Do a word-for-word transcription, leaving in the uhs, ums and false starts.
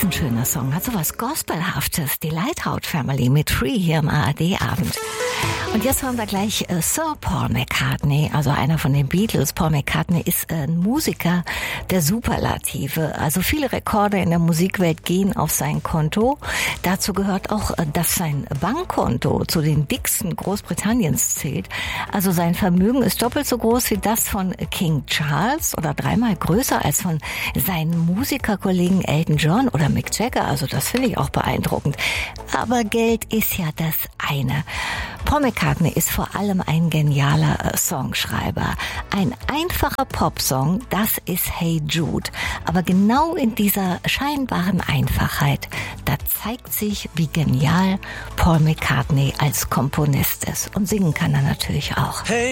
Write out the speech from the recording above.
ein schöner Song, hat so was Gospelhaftes. Die Lighthouse Family mit Free hier im A R D-Abend. Und jetzt hören wir gleich äh, Sir Paul McCartney, also einer von den Beatles. Paul McCartney ist äh, ein Musiker der Superlative. Also viele Rekorde in der Musikwelt gehen auf sein Konto. Dazu gehört auch, äh, dass sein Bankkonto zu den dicksten Großbritanniens zählt. Also sein Vermögen ist doppelt so groß wie das von King Charles oder dreimal größer als von seinen Musikerkollegen Elton John oder Mick Jagger. Also das finde ich auch beeindruckend. Aber Geld ist ja das eine. Paul McCartney ist vor allem ein genialer Songschreiber. Ein einfacher Popsong, das ist Hey Jude. Aber genau in dieser scheinbaren Einfachheit, da zeigt sich, wie genial Paul McCartney als Komponist ist. Und singen kann er natürlich auch. Hey.